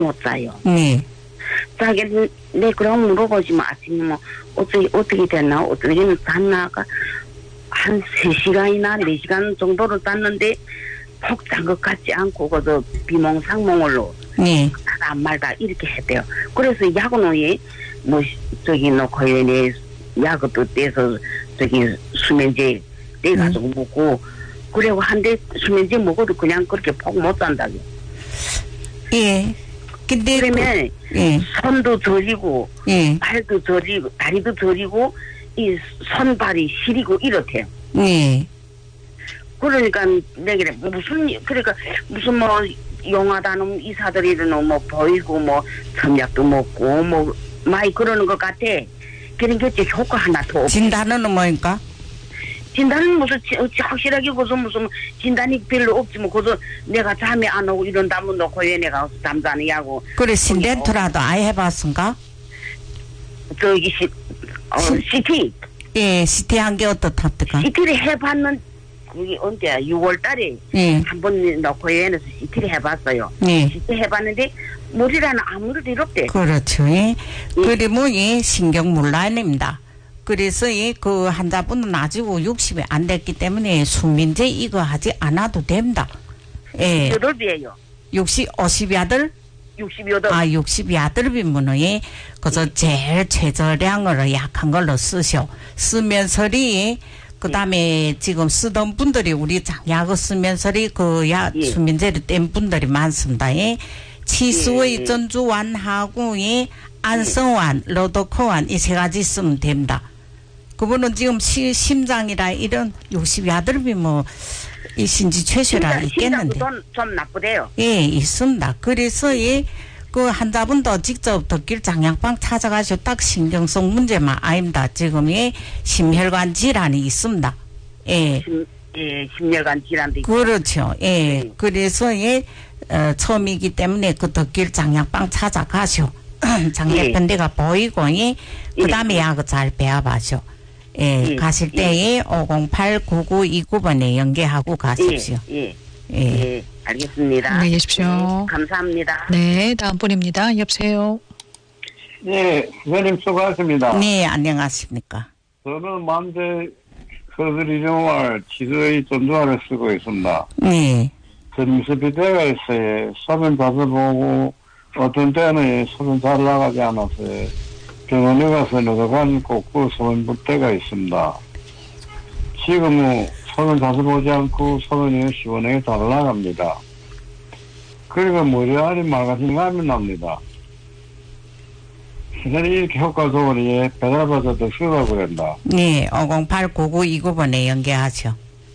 못 자요. 네. 자기 내 그럼 물어보지 마. 아침에 뭐 어떻게 됐나? 어떻게는 잤나가 한 3시간이나 4시간 정도를 잤는데 푹 잔 것 같지 않고 그저 비몽상몽으로 네. 안 말다 이렇게 했대요. 그래서 약은 뭐 저기 놓고 내 약도 떼서 저기 수면제 떼가지고 먹고 그리고 한데 수면제 먹어도 그냥 그렇게 푹 못 잔다고. 예. 근데 그러면 예. 손도 저리고 예. 발도 저리고 다리도 저리고 이 손발이 시리고 이렇대요. 네. 그러니까 내가 그러니까 무슨 뭐 용하다는 의사들이는 뭐 보이고 뭐 점약도 먹고 뭐 많이 그러는 것 같아. 그런 게 효과 하나 더 없어. 진단은 뭐입니까? 진단은 무슨 확실하게 무슨 진단이 별로 없지 뭐 그래서 내가 잠이 안 오고 이런다면 놓고 왜 내가 잠자느냐고. 그래 신덴트라도 아예 해봤습니까? 저기 CT. 예, CT 한 게 어떻답니까? CT를 해봤는 그게 언제야? 6월달에 예. 한번 놓고 여행에서 CT를 해봤어요. 예. CT 해봤는데 머리라는 아무래도 이렇대. 그렇죠. 예. 그러면 예, 신경문란입니다. 그래서 그 환자분은 아직 60이 안 됐기 때문에 수면제 이거 하지 않아도 됩니다. 예. 8비예요. 58? 68. 아, 62아들이면은 예, 그저 제일 최저량으로 약한 걸로 쓰셔. 쓰면서리 그다음에 지금 쓰던 분들이 우리 장약을 쓰면서리 수면제를 뗀 분들이 많습니다. 예. 치수의 전주환하고 안성환, 로도코환 이 3가지 쓰면 됩니다. 그분은 지금 심장이라 이런 62아들이 뭐 이 신지 최소라 있겠는데. 좀 나쁘대요. 예, 있습니다. 그래서 그 환자분도 직접 덕길 장약방 찾아가서 딱 신경성 문제만 아닙니다. 지금 심혈관 질환이 있습니다. 예. 심혈관 질환도 있고. 그렇죠. 예. 그래서 처음이기 때문에 그 덕길 장약방 찾아가셔. 장약한 데가 보이고 그 다음에 약을 잘 배워봐셔. 예, 가실 때에 508-9929번에 연계하고 가십시오. 예, 알겠습니다. 안녕히 계십시오. 감사합니다. 네, 다음 분입니다. 여보세요. 네, 선생님 수고하셨습니다. 네, 안녕하십니까. 저는 만대 서드리정활 치료의 전두환을 쓰고 있습니다. 네. 점수비 때가 있어요. 소변 자주 보고 어떤 때는 소변 잘 나가지 않아서 병원에 가서 노동관 꽂고 소변 볼 때가 있습니다. 지금은 소변 자주 보지 않고 소변이 시원하게 잘 나갑니다. 그리고 머리 아래 맑아진 감이 납니다. 선생님 이렇게 효과 좋으니 배달받아도 쓰라고 그런다. 네, 508-9929번에 연계하죠.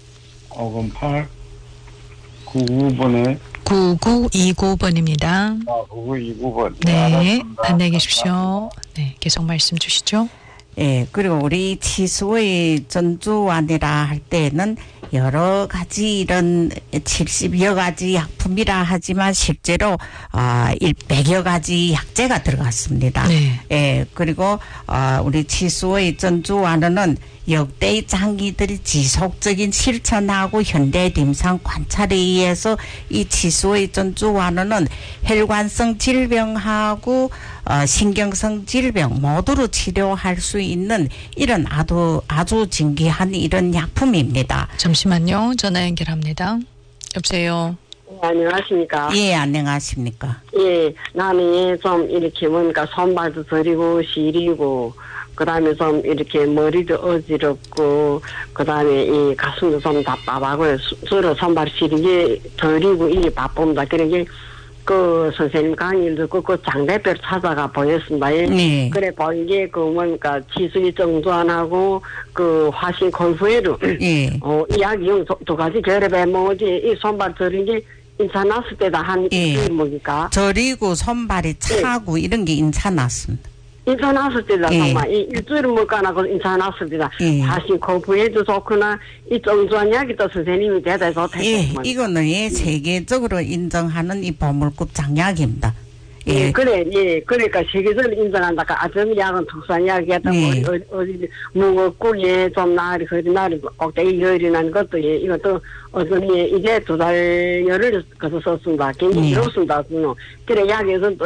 508-9929번에 9929번입니다. 9929번. 네, 안녕히 계십시오. 네, 계속 말씀 주시죠. 예, 그리고 우리 치수의 전주환이라 할 때는 여러 가지 이런 70여 가지 약품이라 하지만 실제로 100여 가지 약재가 들어갔습니다. 네. 예, 그리고 우리 치수의 전주환은 역대의 장기들이 지속적인 실천하고 현대 임상 관찰에 의해서 이 치수의 전주환은 혈관성 질병하고 신경성 질병 모두로 치료할 수 있는 이런 아주 진귀한 이런 약품입니다. 잠시만요. 전화 연결합니다. 여보세요. 네, 안녕하십니까? 예, 안녕하십니까? 예, 나는 좀 이렇게 뭔가 손발도 저리고 시리고 그다음에 좀 이렇게 머리도 어지럽고 그다음에 이 가슴도 좀 답답하고 서로 손발 시리게 저리고 이게 바쁩니다. 그러게 그 선생님 강의를 듣고 그 장대뼈를 찾아가 보였습니다. 네. 그래 보인 게 그 뭔가 치수의 정도안하고 그 화신 콜프에도 예. 이 약이 두 가지 결합해 뭐지 이 손발 저린 게 인사 났을 때다 한 예. 뭡니까? 저리고 손발이 차고 이런 게 인차 났습니다. 인사 났을 때다 예. 정말 이 일주일을 못 가나고 인사 났을 때다 예. 화신 콜프에도 좋구나 이 정도안 약이 또 선생님이 대단히 좋다. 예, 이거는 세계적으로 인정하는 이 보물급 장약입니다. 예. 그래, 예, 그러니까 세계적으로 인정한다까 아점 약은 특수한 약이었다. 예. 어디 무겁고 예좀 날이 거리 날이 꼭대기 열이 난 것도 예, 이것도 어떤 예 이제 2달 열흘 가서 썼습니다. 굉장히 예. 그렇습니다. 그래 약에서